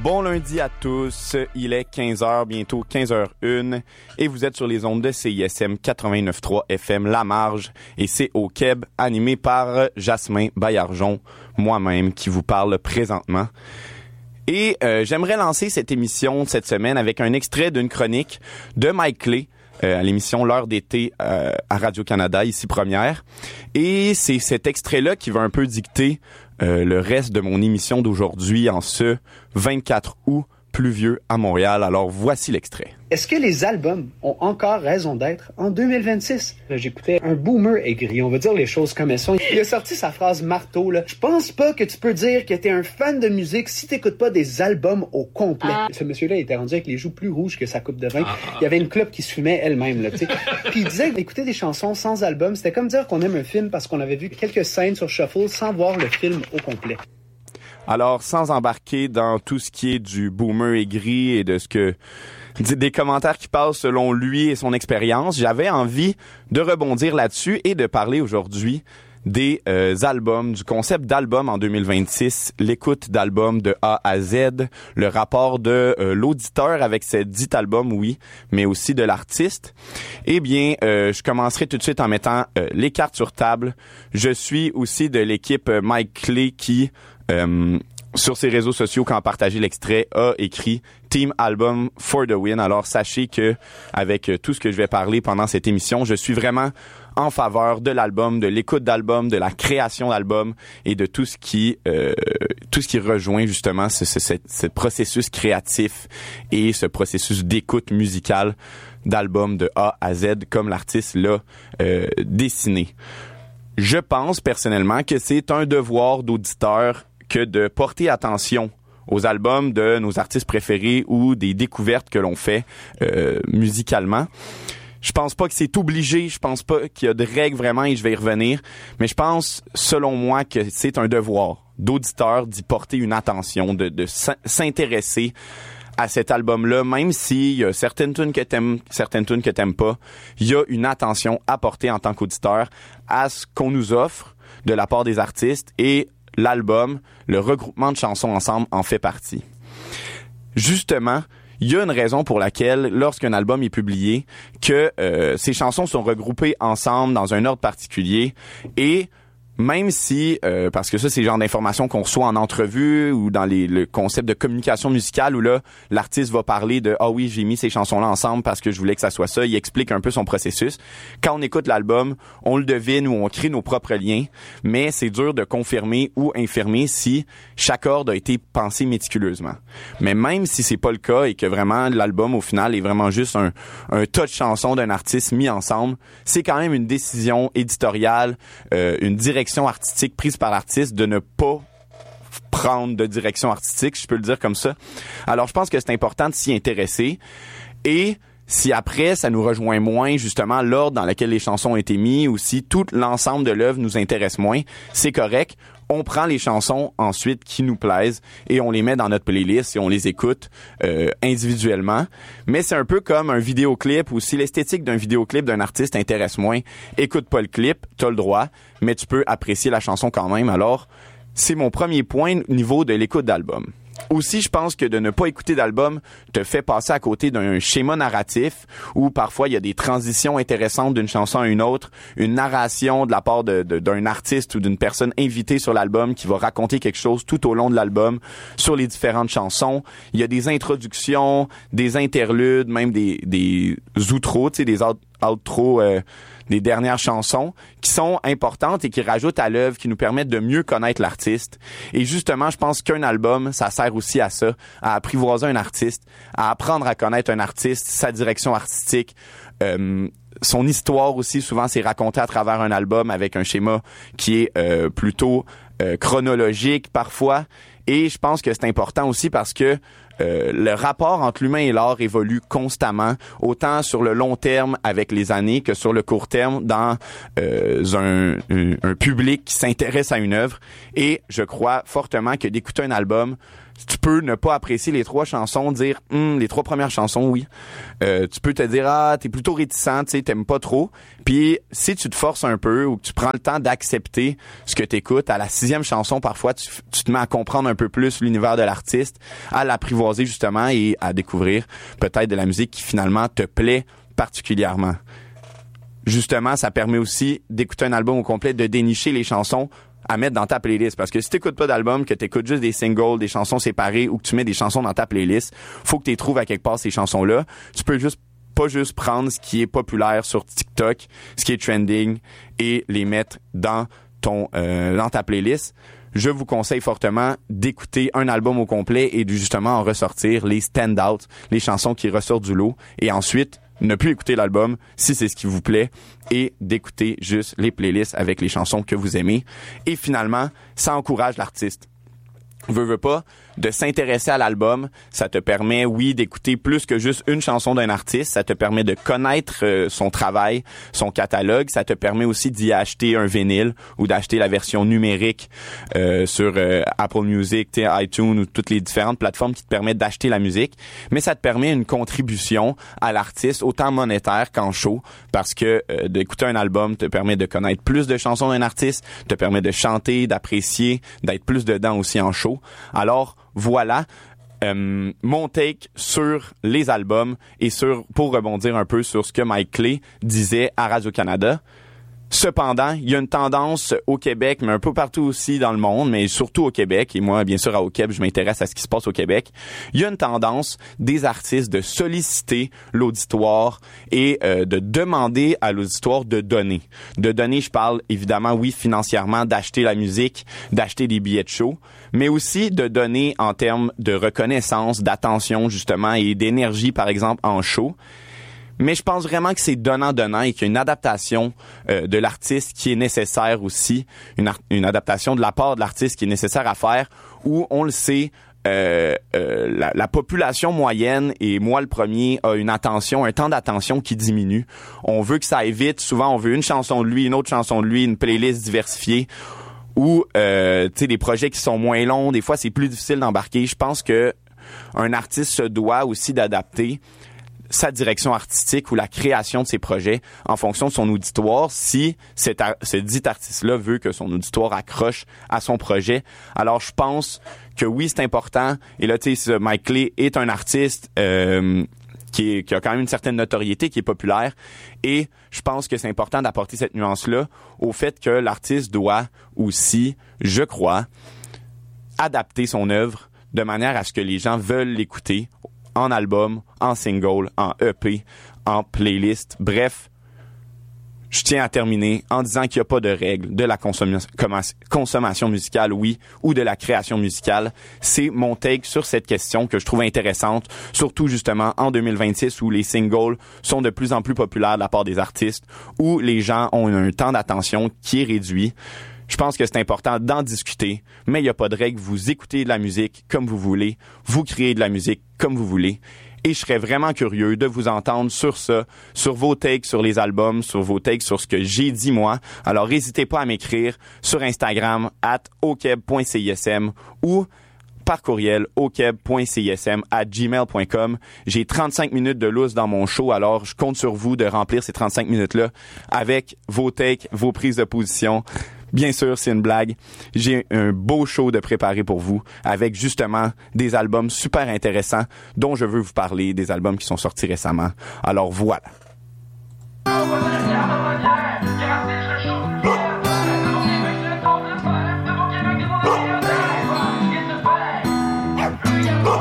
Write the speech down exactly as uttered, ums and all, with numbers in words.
Bon lundi à tous, il est quinze heures, bientôt quinze heures une, et vous êtes sur les ondes de C I S M quatre-vingt-neuf virgule trois F M La Marge, et c'est au Québec, animé par Jasmin Baillargeon, moi-même, qui vous parle présentement. Et euh, j'aimerais lancer cette émission cette semaine avec un extrait d'une chronique de Mike Clay, Euh, à l'émission L'heure d'été euh, à Radio-Canada, ici Première. Et c'est cet extrait-là qui va un peu dicter euh, le reste de mon émission d'aujourd'hui en ce vingt-quatre août pluvieux à Montréal. Alors voici l'extrait. Est-ce que les albums ont encore raison d'être en deux mille vingt-six? Là, j'écoutais un boomer aigri, on va dire les choses comme elles sont. Il a sorti sa phrase marteau, là. Je pense pas que tu peux dire que t'es un fan de musique si t'écoutes pas des albums au complet. Ah. Ce monsieur-là était rendu avec les joues plus rouges que sa coupe de vin. Ah. Il y avait une clope qui se fumait elle-même, là, tu sais. Puis il disait d'écouter des chansons sans album, c'était comme dire qu'on aime un film parce qu'on avait vu quelques scènes sur Shuffle sans voir le film au complet. Alors, sans embarquer dans tout ce qui est du boomer aigri et de ce que des commentaires qui passent selon lui et son expérience, j'avais envie de rebondir là-dessus et de parler aujourd'hui des euh, albums, du concept d'album en deux mille vingt-six, l'écoute d'albums de A à Z, le rapport de euh, l'auditeur avec ce dit album, oui, mais aussi de l'artiste. Eh bien, euh, je commencerai tout de suite en mettant euh, les cartes sur table. Je suis aussi de l'équipe euh, Mike Clay qui... Euh, sur ses réseaux sociaux, quand partagé l'extrait, a écrit Team Album for the win. Alors, sachez que avec tout ce que je vais parler pendant cette émission, je suis vraiment en faveur de l'album, de l'écoute d'album, de la création d'album et de tout ce qui euh, tout ce qui rejoint justement ce, ce, ce, ce processus créatif et ce processus d'écoute musicale d'album de A à Z comme l'artiste l'a euh, dessiné. Je pense personnellement que c'est un devoir d'auditeur que de porter attention aux albums de nos artistes préférés ou des découvertes que l'on fait euh, musicalement. Je pense pas que c'est obligé, je pense pas qu'il y a de règles vraiment et je vais y revenir, mais je pense, selon moi, que c'est un devoir d'auditeur d'y porter une attention, de, de s'intéresser à cet album-là, même s'il y a certaines tunes que t'aimes, certaines tunes que t'aimes pas, il y a une attention à porter en tant qu'auditeur à ce qu'on nous offre de la part des artistes et l'album, le regroupement de chansons ensemble en fait partie. Justement, il y a une raison pour laquelle, lorsqu'un album est publié, que euh, ces chansons sont regroupées ensemble dans un ordre particulier et même si, euh, parce que ça, c'est le genre d'informations qu'on reçoit en entrevue ou dans les, le concept de communication musicale où là, l'artiste va parler de « Ah oui, j'ai mis ces chansons-là ensemble parce que je voulais que ça soit ça ». Il explique un peu son processus. Quand on écoute l'album, on le devine ou on crée nos propres liens, mais c'est dur de confirmer ou infirmer si chaque ordre a été pensé méticuleusement. Mais même si c'est pas le cas et que vraiment l'album, au final, est vraiment juste un, un tas de chansons d'un artiste mis ensemble, c'est quand même une décision éditoriale, euh, une direction artistique prise par l'artiste de ne pas prendre de direction artistique, si je peux le dire comme ça. Alors, je pense que c'est important de s'y intéresser et si après, ça nous rejoint moins, justement, l'ordre dans lequel les chansons ont été mises ou si tout l'ensemble de l'œuvre nous intéresse moins, c'est correct. On prend les chansons ensuite qui nous plaisent et on les met dans notre playlist et on les écoute euh, individuellement. Mais c'est un peu comme un vidéoclip ou si l'esthétique d'un vidéoclip d'un artiste intéresse moins, écoute pas le clip, t'as le droit, mais tu peux apprécier la chanson quand même. Alors, c'est mon premier point au niveau de l'écoute d'album. Aussi, je pense que de ne pas écouter d'album te fait passer à côté d'un schéma narratif où parfois il y a des transitions intéressantes d'une chanson à une autre, une narration de la part de, de, d'un artiste ou d'une personne invitée sur l'album qui va raconter quelque chose tout au long de l'album sur les différentes chansons. Il y a des introductions, des interludes, même des, des outros, tu sais, des out, outros, euh, des dernières chansons qui sont importantes et qui rajoutent à l'œuvre, qui nous permettent de mieux connaître l'artiste. Et justement, je pense qu'un album, ça sert aussi à ça, à apprivoiser un artiste, à apprendre à connaître un artiste, sa direction artistique, euh, son histoire aussi. Souvent, c'est raconté à travers un album avec un schéma qui est euh, plutôt euh, chronologique parfois. Et je pense que c'est important aussi parce que euh, le rapport entre l'humain et l'art évolue constamment, autant sur le long terme avec les années que sur le court terme dans euh, un, un, un public qui s'intéresse à une œuvre. Et je crois fortement que d'écouter un album, tu peux ne pas apprécier les trois chansons, dire hm, les trois premières chansons, oui. Euh, tu peux te dire ah t'es plutôt réticent, tu sais, t'aimes pas trop. Puis si tu te forces un peu ou que tu prends le temps d'accepter ce que t'écoutes, à la sixième chanson parfois tu, tu te mets à comprendre un peu plus l'univers de l'artiste, à l'apprivoiser justement et à découvrir peut-être de la musique qui finalement te plaît particulièrement. Justement, ça permet aussi d'écouter un album au complet, de dénicher les chansons à mettre dans ta playlist. Parce que si t'écoutes pas d'album, que t'écoutes juste des singles, des chansons séparées ou que tu mets des chansons dans ta playlist, faut que tu trouves à quelque part ces chansons-là. Tu peux juste pas juste prendre ce qui est populaire sur TikTok, ce qui est trending et les mettre dans ton euh, dans ta playlist. Je vous conseille fortement d'écouter un album au complet et de justement en ressortir les stand-out, les chansons qui ressortent du lot et ensuite ne plus écouter l'album si c'est ce qui vous plaît et d'écouter juste les playlists avec les chansons que vous aimez. Et finalement, ça encourage l'artiste. Veux, veux pas, de s'intéresser à l'album, ça te permet, oui, d'écouter plus que juste une chanson d'un artiste, ça te permet de connaître euh, son travail, son catalogue, ça te permet aussi d'y acheter un vinyle ou d'acheter la version numérique euh, sur euh, Apple Music, iTunes ou toutes les différentes plateformes qui te permettent d'acheter la musique, mais ça te permet une contribution à l'artiste, autant monétaire qu'en show, parce que euh, d'écouter un album te permet de connaître plus de chansons d'un artiste, te permet de chanter, d'apprécier, d'être plus dedans aussi en show. Alors, voilà euh, mon take sur les albums et sur pour rebondir un peu sur ce que Mike Clay disait à Radio-Canada. Cependant, il y a une tendance au Québec, mais un peu partout aussi dans le monde, mais surtout au Québec, et moi, bien sûr, à Au Québec, je m'intéresse à ce qui se passe au Québec. Il y a une tendance des artistes de solliciter l'auditoire et euh, de demander à l'auditoire de donner. De donner, je parle évidemment, oui, financièrement, d'acheter la musique, d'acheter des billets de show, mais aussi de donner en termes de reconnaissance, d'attention, justement, et d'énergie, par exemple, en show. Mais je pense vraiment que c'est donnant-donnant et qu'il y a une adaptation euh, de l'artiste qui est nécessaire aussi, une, ar- une adaptation de la part de l'artiste qui est nécessaire à faire, où on le sait, euh, euh, la, la population moyenne, et moi le premier, a une attention, un temps d'attention qui diminue. On veut que ça aille vite, souvent on veut une chanson de lui, une autre chanson de lui, une playlist diversifiée, ou euh, tu sais des projets qui sont moins longs, des fois c'est plus difficile d'embarquer. Je pense que un artiste se doit aussi d'adapter sa direction artistique ou la création de ses projets en fonction de son auditoire, si cet ar- ce dit artiste-là veut que son auditoire accroche à son projet. Alors, je pense que oui, c'est important. Et là, tu sais, Mike Clay est un artiste euh, qui, est, qui a quand même une certaine notoriété, qui est populaire. Et je pense que c'est important d'apporter cette nuance-là au fait que l'artiste doit aussi, je crois, adapter son œuvre de manière à ce que les gens veulent l'écouter en album, en single, en E P, en playlist. Bref, je tiens à terminer en disant qu'il n'y a pas de règle de la consommation, consommation musicale, oui, ou de la création musicale. C'est mon take sur cette question que je trouve intéressante, surtout justement en deux mille vingt-six où les singles sont de plus en plus populaires de la part des artistes, où les gens ont un temps d'attention qui est réduit. Je pense que c'est important d'en discuter, mais il n'y a pas de règle. Vous écoutez de la musique comme vous voulez, vous créez de la musique comme vous voulez. Et je serais vraiment curieux de vous entendre sur ça, sur vos takes sur les albums, sur vos takes sur ce que j'ai dit moi. Alors n'hésitez pas à m'écrire sur Instagram at okeb point cism ou par courriel okeb point cism at gmail point com. J'ai trente-cinq minutes de lousse dans mon show, alors je compte sur vous de remplir ces trente-cinq minutes-là avec vos takes, vos prises de position. Bien sûr, c'est une blague. J'ai un beau show de préparer pour vous avec justement des albums super intéressants dont je veux vous parler, des albums qui sont sortis récemment. Alors voilà.